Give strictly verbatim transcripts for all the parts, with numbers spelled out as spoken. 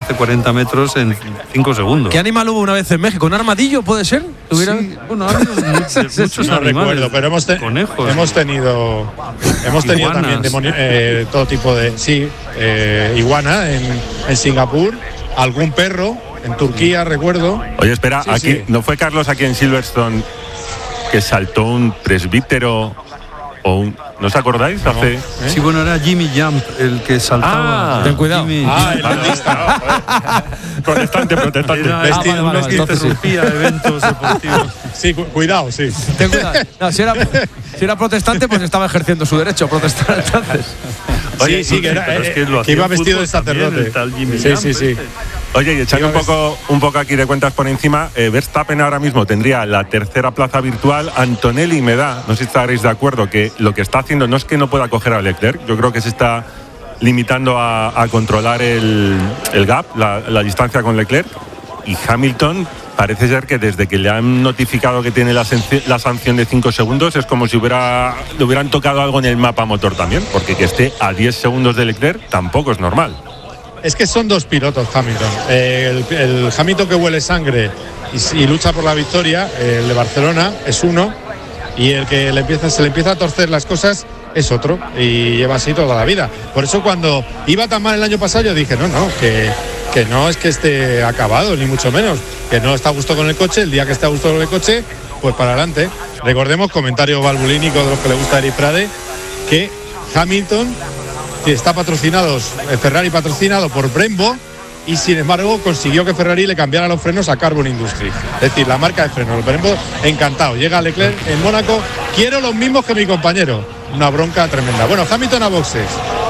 hace cuarenta metros en cinco segundos. ¿Qué animal hubo una vez en México? ¿Un armadillo puede ser? Sí, bueno, hay muchos, muchos no animales. recuerdo, pero hemos, te- conejos. hemos tenido hemos tenido Iguanas. también demonio- eh, todo tipo de sí eh, iguana en, en Singapur, algún perro en Turquía, recuerdo. Oye, espera, Sí, aquí sí. ¿no fue Carlos aquí en Silverstone que saltó un presbítero o un, ¿no os acordáis? No. Hace ¿Eh? Sí, bueno, era Jimmy Jump el que saltaba. Ah, ten cuidado. Jimmy Ah, Jump. el artista. protestante, protestante. Era Vestido- el hombre vale, que entonces sí. interrumpía eventos deportivos. Sí, cu- cuidado, sí. Ten cuidado. No, si, era, si era protestante, pues estaba ejerciendo su derecho a protestar entonces. Oye, sí, sí, que, era, pero es eh, que lo que hacía iba en vestido de fútbol también, sacerdote. el tal Jimmy sí, Jump, sí, sí. este. Oye, y echando un Iba poco, un poco aquí de cuentas por encima, eh, Verstappen ahora mismo tendría la tercera plaza virtual. Antonelli me da, no sé si estaréis de acuerdo, que lo que está haciendo no es que no pueda coger a Leclerc, yo creo que se está limitando a, a controlar el, el gap, la, la distancia con Leclerc. Y Hamilton parece ser que desde que le han notificado que tiene la, sanci- la sanción de cinco segundos es como si hubiera, le hubieran tocado algo en el mapa motor también, porque que esté a diez segundos de Leclerc tampoco es normal. Es que son dos pilotos, Hamilton. Eh, el, el Hamilton que huele sangre y, y lucha por la victoria, eh, el de Barcelona, es uno, y el que le empieza, se le empieza a torcer las cosas es otro, y lleva así toda la vida. Por eso cuando iba tan mal el año pasado yo dije, no, no, que, que no es que esté acabado, ni mucho menos, que no está a gusto con el coche, el día que esté a gusto con el coche, pues para adelante. Recordemos, comentario valvulínico de los que le gusta a Eric Prade, que Hamilton que está patrocinado, Ferrari patrocinado por Brembo, y sin embargo consiguió que Ferrari le cambiara los frenos a Carbon Industries, es decir, la marca de frenos. Brembo encantado, llega Leclerc en Mónaco, quiero los mismos que mi compañero, una bronca tremenda. Bueno, Hamilton a boxes,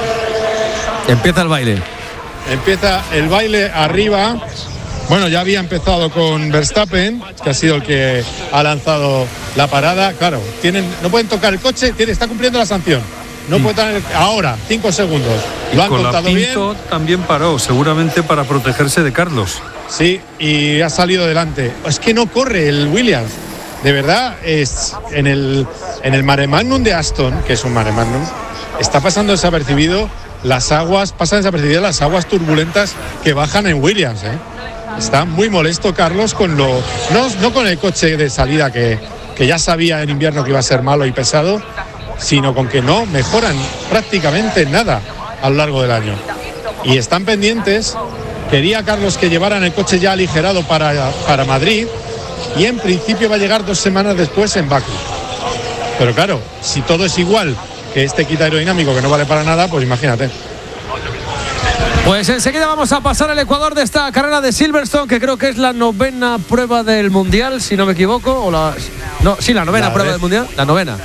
Empieza el baile. empieza el baile arriba. Bueno, ya había empezado con Verstappen, que ha sido el que ha lanzado la parada. Claro, tienen, no pueden tocar el coche, tiene, está cumpliendo la sanción. No puede tener, ahora, cinco segundos. Y Lo han con la contado bien. Pinto también paró, seguramente para protegerse de Carlos. Sí, y ha salido delante. Es que no corre el Williams. De verdad, es en el, en el Mare Magnum de Aston, que es un Mare Magnum, está pasando desapercibido las aguas, pasan desapercibidas las aguas turbulentas que bajan en Williams. ¿eh? Está muy molesto Carlos con lo. No, no con el coche de salida que, que ya sabía en invierno que iba a ser malo y pesado, sino con que no mejoran prácticamente nada a lo largo del año. Y están pendientes, quería Carlos que llevaran el coche ya aligerado para, para Madrid, y en principio va a llegar dos semanas después en Bakú. Pero claro, si todo es igual que este kit aerodinámico que no vale para nada, pues imagínate. Pues enseguida vamos a pasar al Ecuador de esta carrera de Silverstone, que creo que es la novena prueba del Mundial, si no me equivoco. O la, no, sí, la novena La prueba de- del Mundial. La novena.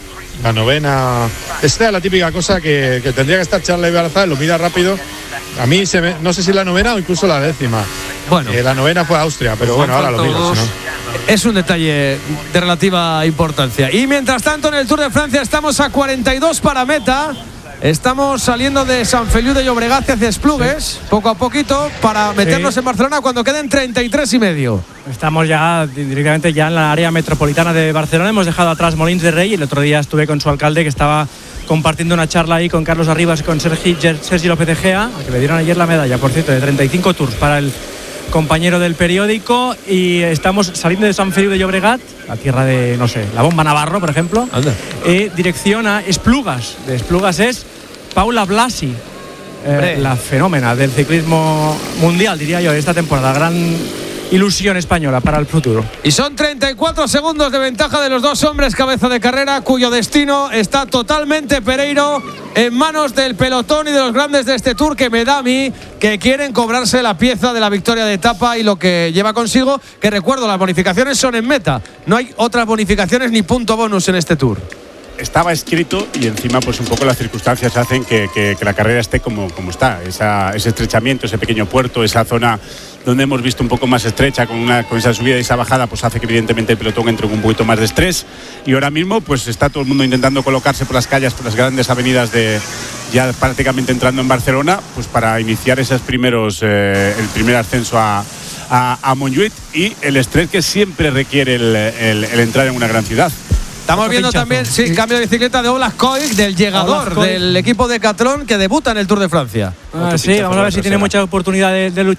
La novena, esta es la típica cosa que, que tendría que estar Charles Balazar, lo mira rápido. A mí se me, no sé si la novena o incluso la décima. Bueno, Eh, la novena fue Austria, pero bueno, ahora lo miro. Todos. Si no. es un detalle de relativa importancia. Y mientras tanto, en el Tour de Francia estamos a cuarenta y dos para meta. Estamos saliendo de San Feliu de Llobregat hacia Esplugues, poco a poquito, para meternos Sí. en Barcelona cuando queden treinta y tres y medio. Estamos ya directamente ya en la área metropolitana de Barcelona. Hemos dejado atrás Molins de Rey. El otro día estuve con su alcalde, que estaba compartiendo una charla ahí con Carlos Arribas y con Sergi, Sergi López Egea, al que le dieron ayer la medalla, por cierto, de treinta y cinco tours para el compañero del periódico. Y estamos saliendo de San Feliu de Llobregat, la tierra de, no sé, la Bomba Navarro, por ejemplo, Anda. y dirección a Esplugas. De Esplugas es Paula Blasi, eh, la fenómena del ciclismo mundial, diría yo, de esta temporada. Gran ilusión española para el futuro. Y son treinta y cuatro segundos de ventaja de los dos hombres cabeza de carrera, cuyo destino está totalmente, Pereiro, en manos del pelotón y de los grandes de este Tour, que me da a mí que quieren cobrarse la pieza de la victoria de etapa y lo que lleva consigo, que recuerdo, las bonificaciones son en meta. No hay otras bonificaciones ni punto bonus en este Tour. Estaba escrito y encima pues un poco las circunstancias hacen que, que, que la carrera esté como, como está, esa, ese estrechamiento, ese pequeño puerto, esa zona donde hemos visto un poco más estrecha con, una, con esa subida y esa bajada, pues hace que evidentemente el pelotón entre con un poquito más de estrés, y ahora mismo pues está todo el mundo intentando colocarse por las calles, por las grandes avenidas de ya prácticamente entrando en Barcelona, pues para iniciar esos primeros, eh, el primer ascenso a, a, a Montjuïc, y el estrés que siempre requiere el, el, el entrar en una gran ciudad. Estamos Otro viendo pinchazo. también, sí, cambio de bicicleta de Olas Koik, del llegador Olas Koik. del equipo de Decathlon, que debuta en el Tour de Francia. Ah, sí, vamos a ver si tiene mucha oportunidad de, de luchar.